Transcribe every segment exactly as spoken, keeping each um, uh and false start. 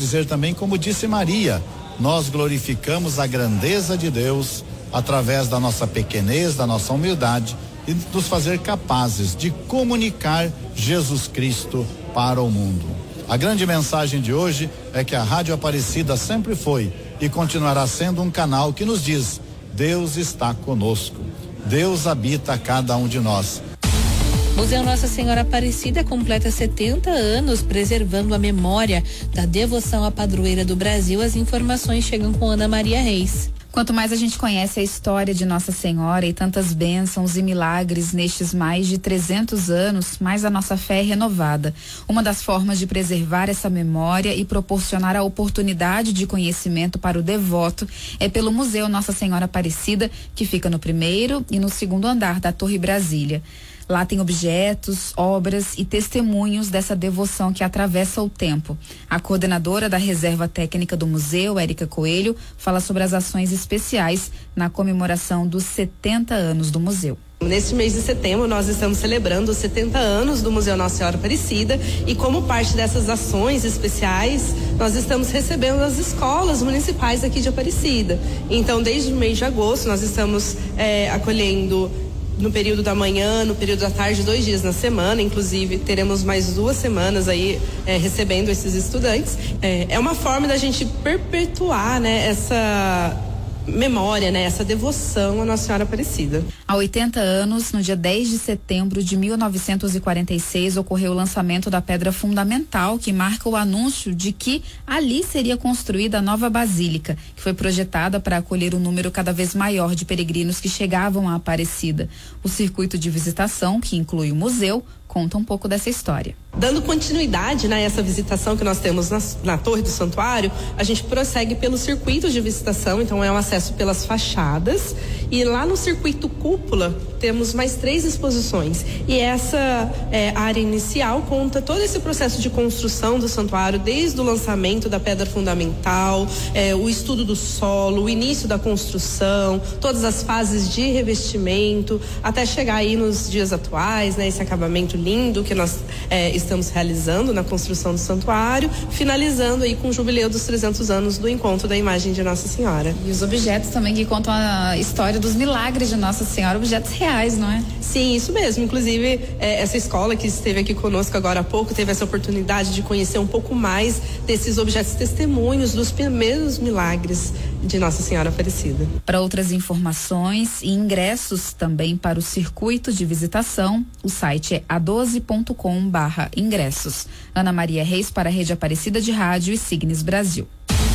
dizer também, como disse Maria, nós glorificamos a grandeza de Deus através da nossa pequenez, da nossa humildade e nos fazer capazes de comunicar Jesus Cristo para o mundo. A grande mensagem de hoje é que a Rádio Aparecida sempre foi e continuará sendo um canal que nos diz: Deus está conosco, Deus habita a cada um de nós. Museu Nossa Senhora Aparecida completa setenta anos preservando a memória da devoção à padroeira do Brasil. As informações chegam com Ana Maria Reis. Quanto mais a gente conhece a história de Nossa Senhora e tantas bênçãos e milagres nestes mais de trezentos anos, mais a nossa fé é renovada. Uma das formas de preservar essa memória e proporcionar a oportunidade de conhecimento para o devoto é pelo Museu Nossa Senhora Aparecida, que fica no primeiro e no segundo andar da Torre Brasília. Lá tem objetos, obras e testemunhos dessa devoção que atravessa o tempo. A coordenadora da Reserva Técnica do Museu, Érica Coelho, fala sobre as ações especiais na comemoração dos setenta anos do museu. Neste mês de setembro, nós estamos celebrando os setenta anos do Museu Nossa Senhora Aparecida e, como parte dessas ações especiais, nós estamos recebendo as escolas municipais aqui de Aparecida. Então, desde o mês de agosto, nós estamos é, acolhendo no período da manhã, no período da tarde, dois dias na semana. Inclusive teremos mais duas semanas aí é, recebendo esses estudantes. É, é uma forma da gente perpetuar, né, essa memória, né, essa devoção à Nossa Senhora Aparecida. Há oitenta anos, no dia dez de setembro de mil novecentos e quarenta e seis, ocorreu o lançamento da pedra fundamental que marca o anúncio de que ali seria construída a nova basílica, que foi projetada para acolher um número cada vez maior de peregrinos que chegavam à Aparecida. O circuito de visitação, que inclui o museu, conta um pouco dessa história. Dando continuidade, né, essa visitação que nós temos na, na Torre do Santuário, a gente prossegue pelo circuito de visitação, então é um acesso pelas fachadas, e lá no circuito cúpula temos mais três exposições, e essa é, área inicial conta todo esse processo de construção do santuário, desde o lançamento da pedra fundamental, é, o estudo do solo, o início da construção, todas as fases de revestimento, até chegar aí nos dias atuais, né, esse acabamento lindo que nós é, estamos realizando na construção do santuário, finalizando aí com o jubileu dos trezentos anos do encontro da imagem de Nossa Senhora. E os objetos também que contam a história dos milagres de Nossa Senhora, objetos reais, não é? Sim, isso mesmo. Inclusive, é, essa escola que esteve aqui conosco agora há pouco teve essa oportunidade de conhecer um pouco mais desses objetos testemunhos dos primeiros milagres de Nossa Senhora Aparecida. Para outras informações e ingressos também para o circuito de visitação, o site é a doze ponto com barra ingressos. Ana Maria Reis para a Rede Aparecida de Rádio e Signes Brasil.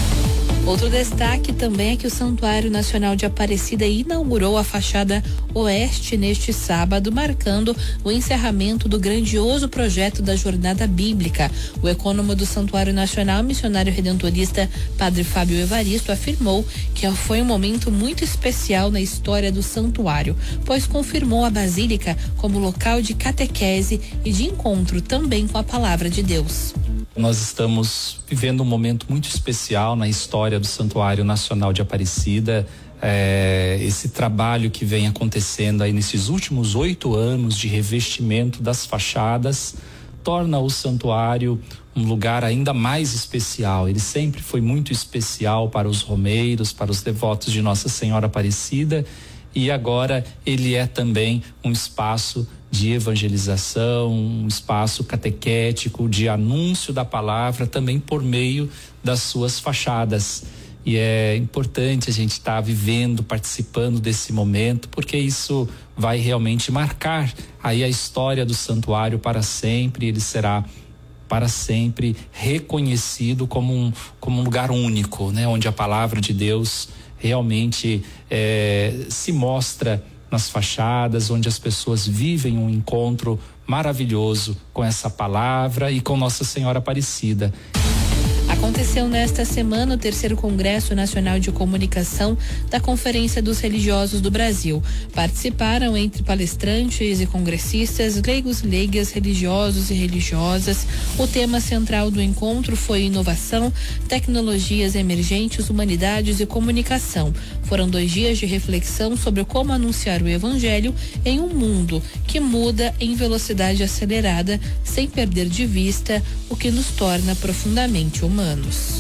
Outro destaque também é que o Santuário Nacional de Aparecida inaugurou a fachada oeste neste sábado, marcando o encerramento do grandioso projeto da Jornada Bíblica. O ecônomo do Santuário Nacional, missionário redentorista Padre Fábio Evaristo, afirmou que foi um momento muito especial na história do santuário, pois confirmou a Basílica como local de catequese e de encontro também com a Palavra de Deus. Nós estamos vivendo um momento muito especial na história do Santuário Nacional de Aparecida. É, esse trabalho que vem acontecendo aí nesses últimos oito anos de revestimento das fachadas torna o santuário um lugar ainda mais especial. Ele sempre foi muito especial para os romeiros, para os devotos de Nossa Senhora Aparecida, e agora ele é também um espaço de evangelização, um espaço catequético, de anúncio da palavra, também por meio das suas fachadas. E é importante a gente estar tá vivendo, participando desse momento, porque isso vai realmente marcar aí a história do santuário para sempre. Ele será para sempre reconhecido como um, como um lugar único, né? Onde a palavra de Deus realmente é, se mostra nas fachadas, onde as pessoas vivem um encontro maravilhoso com essa palavra e com Nossa Senhora Aparecida. Aconteceu nesta semana o terceiro Congresso Nacional de Comunicação da Conferência dos Religiosos do Brasil. Participaram, entre palestrantes e congressistas, leigos e leigas, religiosos e religiosas. O tema central do encontro foi inovação, tecnologias emergentes, humanidades e comunicação. Foram dois dias de reflexão sobre como anunciar o Evangelho em um mundo que muda em velocidade acelerada, sem perder de vista o que nos torna profundamente humanos.